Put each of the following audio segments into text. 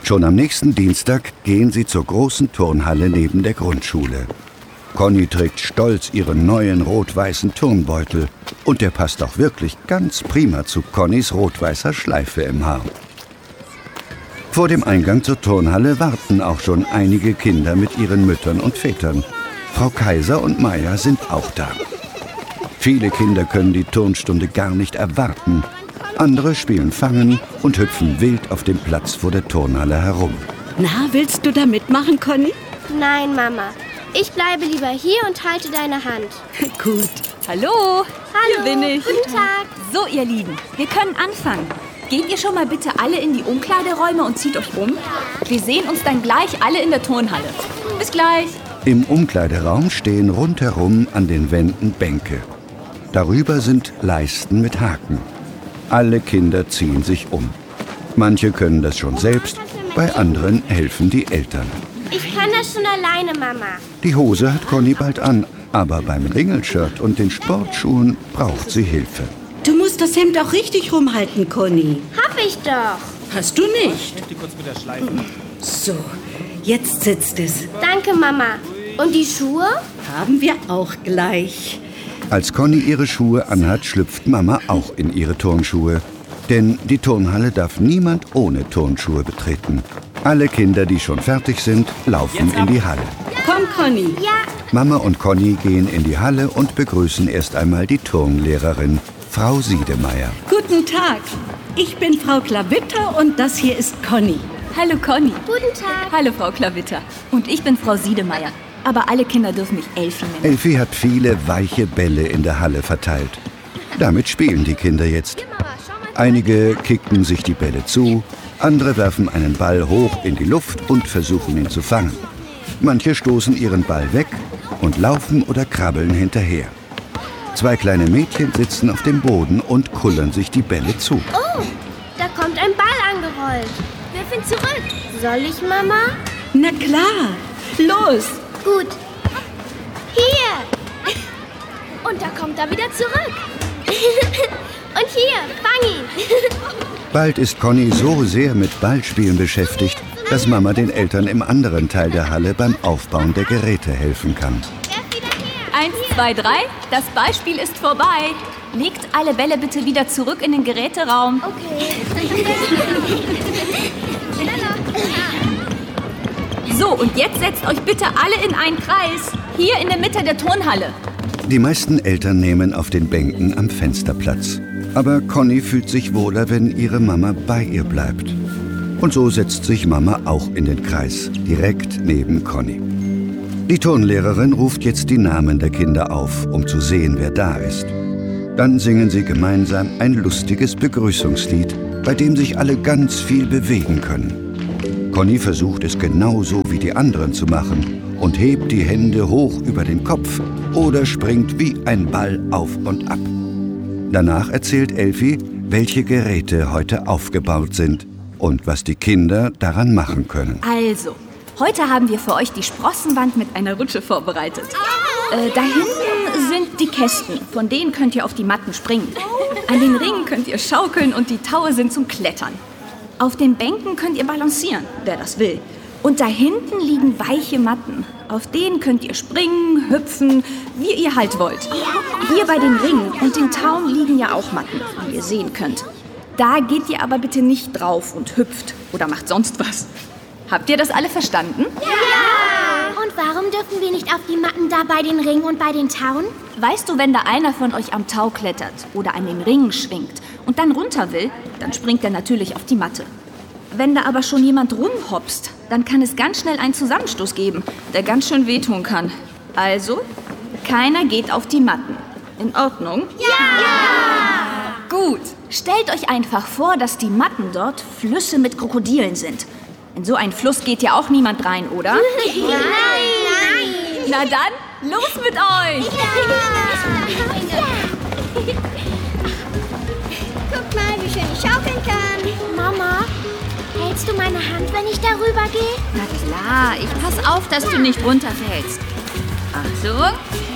Schon am nächsten Dienstag gehen sie zur großen Turnhalle neben der Grundschule. Conny trägt stolz ihren neuen rot-weißen Turnbeutel. Und der passt auch wirklich ganz prima zu Connys rot-weißer Schleife im Haar. Vor dem Eingang zur Turnhalle warten auch schon einige Kinder mit ihren Müttern und Vätern. Frau Kaiser und Meier sind auch da. Viele Kinder können die Turnstunde gar nicht erwarten. Andere spielen Fangen und hüpfen wild auf dem Platz vor der Turnhalle herum. Na, willst du da mitmachen, Conny? Nein, Mama. Ich bleibe lieber hier und halte deine Hand. Gut. Hallo, hier bin ich. Guten Tag. So, ihr Lieben, wir können anfangen. Geht ihr schon mal bitte alle in die Umkleideräume und zieht euch um? Wir sehen uns dann gleich alle in der Turnhalle. Bis gleich. Im Umkleideraum stehen rundherum an den Wänden Bänke. Darüber sind Leisten mit Haken. Alle Kinder ziehen sich um. Manche können das schon selbst, bei anderen helfen die Eltern. Ich kann das schon alleine, Mama. Die Hose hat Conny bald an, aber beim Ringelshirt und den Sportschuhen braucht sie Hilfe. Du musst das Hemd auch richtig rumhalten, Conny. Hab ich doch. Hast du nicht? So, jetzt sitzt es. Danke, Mama. Und die Schuhe? Haben wir auch gleich. Als Conny ihre Schuhe anhat, schlüpft Mama auch in ihre Turnschuhe. Denn die Turnhalle darf niemand ohne Turnschuhe betreten. Alle Kinder, die schon fertig sind, laufen in die Halle. Komm, Conny. Ja. Mama und Conny gehen in die Halle und begrüßen erst einmal die Turnlehrerin, Frau Siedemeier. Guten Tag. Ich bin Frau Klavitter und das hier ist Conny. Hallo Conny. Guten Tag. Hallo Frau Klavitter. Und ich bin Frau Siedemeier. Aber alle Kinder dürfen mich Elfi nennen. Elfi hat viele weiche Bälle in der Halle verteilt. Damit spielen die Kinder jetzt. Einige kicken sich die Bälle zu, andere werfen einen Ball hoch in die Luft und versuchen ihn zu fangen. Manche stoßen ihren Ball weg und laufen oder krabbeln hinterher. 2 kleine Mädchen sitzen auf dem Boden und kullern sich die Bälle zu. Oh, da kommt ein Ball angerollt. Wirf ihn zurück. Soll ich, Mama? Na klar. Los. Gut. Hier. Und da kommt er wieder zurück. Und hier, fang ihn. Bald ist Conny so sehr mit Ballspielen beschäftigt, dass Mama den Eltern im anderen Teil der Halle beim Aufbauen der Geräte helfen kann. 1, 2, 3, das Ballspiel ist vorbei. Legt alle Bälle bitte wieder zurück in den Geräteraum. Okay. So, und jetzt setzt euch bitte alle in einen Kreis. Hier in der Mitte der Turnhalle. Die meisten Eltern nehmen auf den Bänken am Fenster Platz. Aber Conny fühlt sich wohler, wenn ihre Mama bei ihr bleibt. Und so setzt sich Mama auch in den Kreis, direkt neben Conny. Die Turnlehrerin ruft jetzt die Namen der Kinder auf, um zu sehen, wer da ist. Dann singen sie gemeinsam ein lustiges Begrüßungslied, bei dem sich alle ganz viel bewegen können. Conny versucht es genauso wie die anderen zu machen und hebt die Hände hoch über den Kopf oder springt wie ein Ball auf und ab. Danach erzählt Elfi, welche Geräte heute aufgebaut sind und was die Kinder daran machen können. Also, heute haben wir für euch die Sprossenwand mit einer Rutsche vorbereitet. Da hinten sind die Kästen, von denen könnt ihr auf die Matten springen. An den Ringen könnt ihr schaukeln und die Taue sind zum Klettern. Auf den Bänken könnt ihr balancieren, wer das will. Und da hinten liegen weiche Matten. Auf denen könnt ihr springen, hüpfen, wie ihr halt wollt. Hier bei den Ringen und den Tauen liegen ja auch Matten, wie ihr sehen könnt. Da geht ihr aber bitte nicht drauf und hüpft oder macht sonst was. Habt ihr das alle verstanden? Ja! Und warum dürfen wir nicht auf die Matten da bei den Ringen und bei den Tauen? Weißt du, wenn da einer von euch am Tau klettert oder an den Ringen schwingt und dann runter will, dann springt er natürlich auf die Matte. Wenn da aber schon jemand rumhopst, dann kann es ganz schnell einen Zusammenstoß geben, der ganz schön wehtun kann. Also, keiner geht auf die Matten. In Ordnung? Ja! Gut. Stellt euch einfach vor, dass die Matten dort Flüsse mit Krokodilen sind. In so einen Fluss geht ja auch niemand rein, oder? Nein! Na dann, los mit euch! Guck mal, wie schön ich schaukeln kann. Mama, hältst du meine Hand, wenn ich darüber gehe? Na klar, ich pass auf, dass du nicht runterfällst. Achtung.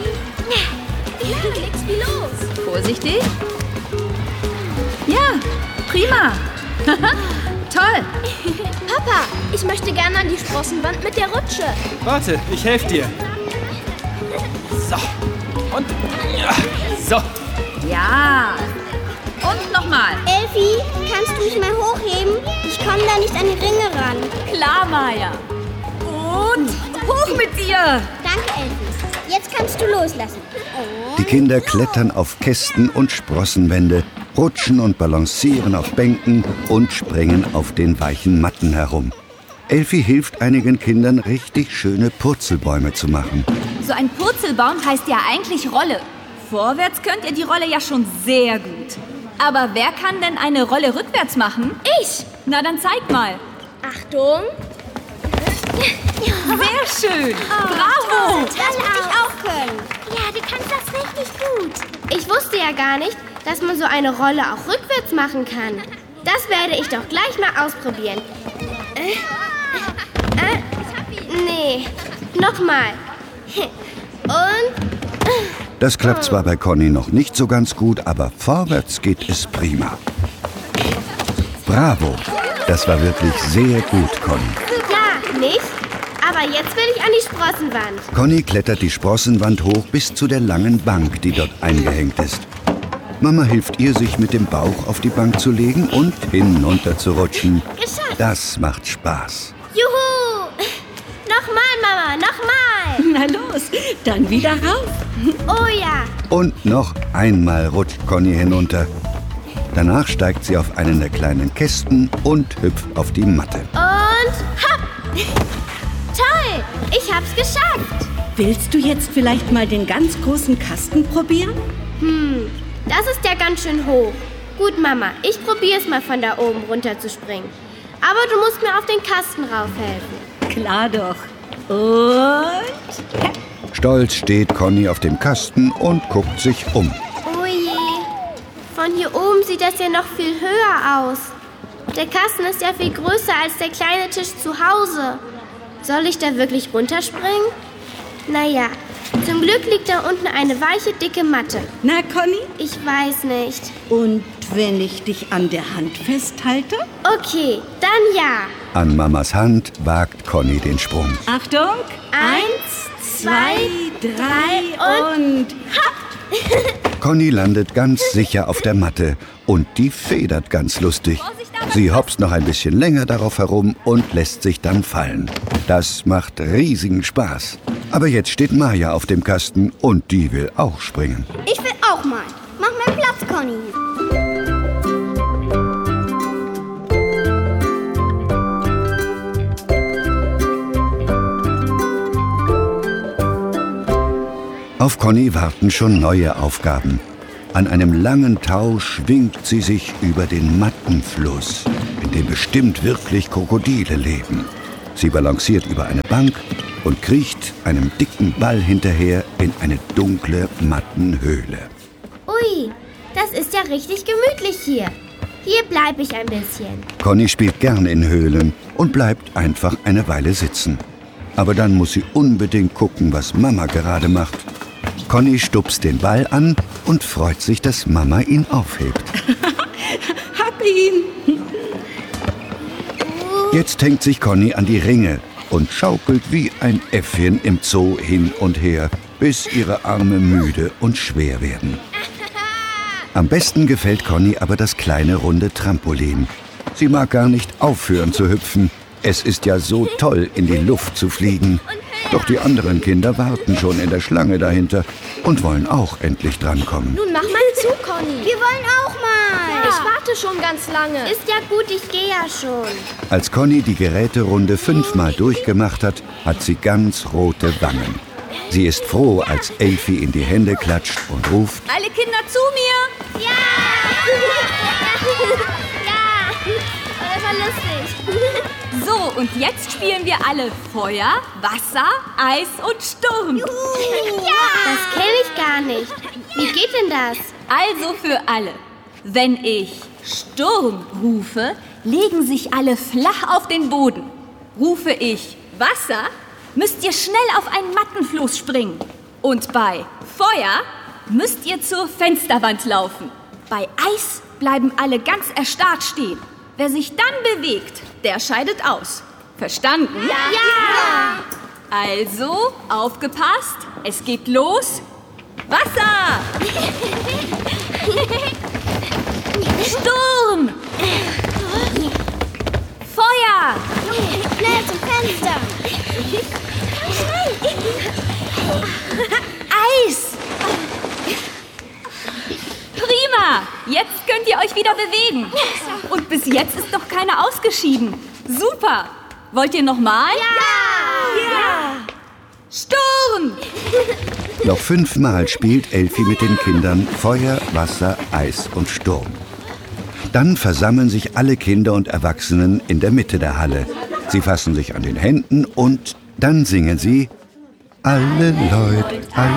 Du legst wie los. Vorsichtig. Ja, prima. toll. Papa, ich möchte gerne an die Sprossenwand mit der Rutsche. Warte, ich helfe dir. So. Und. Ja. So. Ja. Und nochmal. Elfi, kannst du mich mal hochheben? Ich komme da nicht an die Ringe ran. Klar, Maja. Und hoch mit dir. Danke, Elfi. Jetzt kannst du loslassen. Die Kinder klettern auf Kästen und Sprossenwände, rutschen und balancieren auf Bänken und springen auf den weichen Matten herum. Elfi hilft einigen Kindern, richtig schöne Purzelbäume zu machen. So ein Purzelbaum heißt ja eigentlich Rolle. Vorwärts könnt ihr die Rolle ja schon sehr gut. Aber wer kann denn eine Rolle rückwärts machen? Ich. Na, dann zeig mal. Achtung. Sehr schön. Bravo. Das muss ich auch können. Ja, du kannst das richtig gut. Ich wusste ja gar nicht, dass man so eine Rolle auch rückwärts machen kann. Das werde ich doch gleich mal ausprobieren. Nee. Nochmal. Und... Das klappt zwar bei Conny noch nicht so ganz gut, aber vorwärts geht es prima. Bravo! Das war wirklich sehr gut, Conny. Ja, nicht? Aber jetzt will ich an die Sprossenwand. Conny klettert die Sprossenwand hoch bis zu der langen Bank, die dort eingehängt ist. Mama hilft ihr, sich mit dem Bauch auf die Bank zu legen und hinunter zu rutschen. Geschafft. Das macht Spaß. Juhu! Nochmal, Mama, nochmal. Na los, dann wieder rauf. Oh ja. Und noch einmal rutscht Conny hinunter. Danach steigt sie auf einen der kleinen Kästen und hüpft auf die Matte. Und hopp! Toll! Ich hab's geschafft. Willst du jetzt vielleicht mal den ganz großen Kasten probieren? Das ist ja ganz schön hoch. Gut, Mama, ich probier's mal von da oben runter zu springen. Aber du musst mir auf den Kasten raufhelfen. Klar doch. Und... Stolz steht Conny auf dem Kasten und guckt sich um. Oh je. Von hier oben sieht das ja noch viel höher aus. Der Kasten ist ja viel größer als der kleine Tisch zu Hause. Soll ich da wirklich runterspringen? Naja, zum Glück liegt da unten eine weiche, dicke Matte. Na, Conny? Ich weiß nicht. Und wenn ich dich an der Hand festhalte? Okay, dann ja. An Mamas Hand wagt Conny den Sprung. Achtung! 1, 2, 3 und... Conny landet ganz sicher auf der Matte und die federt ganz lustig. Sie hopst noch ein bisschen länger darauf herum und lässt sich dann fallen. Das macht riesigen Spaß. Aber jetzt steht Maja auf dem Kasten und die will auch springen. Ich will auch mal. Mach mir Platz, Conny. Auf Conny warten schon neue Aufgaben. An einem langen Tau schwingt sie sich über den Mattenfluss, in dem bestimmt wirklich Krokodile leben. Sie balanciert über eine Bank und kriecht einem dicken Ball hinterher in eine dunkle Mattenhöhle. Ui, das ist ja richtig gemütlich hier. Hier bleibe ich ein bisschen. Conny spielt gern in Höhlen und bleibt einfach eine Weile sitzen. Aber dann muss sie unbedingt gucken, was Mama gerade macht. Conny stupst den Ball an und freut sich, dass Mama ihn aufhebt. Hab ihn! Jetzt hängt sich Conny an die Ringe und schaukelt wie ein Äffchen im Zoo hin und her, bis ihre Arme müde und schwer werden. Am besten gefällt Conny aber das kleine runde Trampolin. Sie mag gar nicht aufhören zu hüpfen. Es ist ja so toll, in die Luft zu fliegen. Doch die anderen Kinder warten schon in der Schlange dahinter und wollen auch endlich drankommen. Nun mach mal zu, Conny. Wir wollen auch mal. Ich warte schon ganz lange. Ist ja gut, ich gehe ja schon. Als Conny die Geräterunde 5-mal durchgemacht hat, hat sie ganz rote Wangen. Sie ist froh, als Elfi in die Hände klatscht und ruft: Alle Kinder zu mir! Ja! Ja! Oh, das war lustig. So, und jetzt spielen wir alle Feuer, Wasser, Eis und Sturm. Ja! Das kenne ich gar nicht. Wie geht denn das? Also für alle. Wenn ich Sturm rufe, legen sich alle flach auf den Boden. Rufe ich Wasser, müsst ihr schnell auf einen Mattenfloß springen. Und bei Feuer müsst ihr zur Fensterwand laufen. Bei Eis bleiben alle ganz erstarrt stehen. Wer sich dann bewegt, der scheidet aus. Verstanden? Ja! Also, aufgepasst, es geht los. Wasser! Sturm! Feuer! Schnell zum Fenster! Eis! Prima! Jetzt könnt ihr euch wieder bewegen. Und bis jetzt ist noch keiner ausgeschieden. Super! Wollt ihr nochmal? Ja! Sturm! Noch 5-mal spielt Elfi mit den Kindern Feuer, Wasser, Eis und Sturm. Dann versammeln sich alle Kinder und Erwachsenen in der Mitte der Halle. Sie fassen sich an den Händen und dann singen sie: Alle Leute,